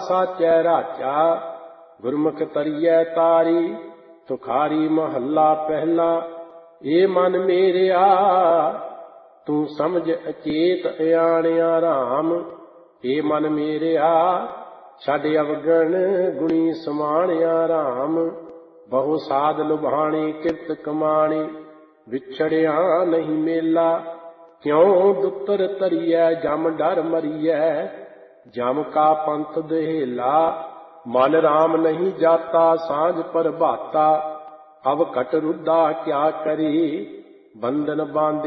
साचै राजा, गुरमुख तरियै तारी। तुखारी महला पहला, ए मन मेरिया, तू समझ अचेत अयाणिया राम। ए मन मेरिया, छड़ अवगण गुणी समाणिया राम। बहु साध लुभाणी किरत कमाणी, विछड़िया नहीं मेला। क्यों दुतर तरियै जम डर मरियै, जम का पंथ दहेला। मन राम नहीं जाता सांझ प्रभाता, अब कट रुद्धा क्या करी। बंधन बांधे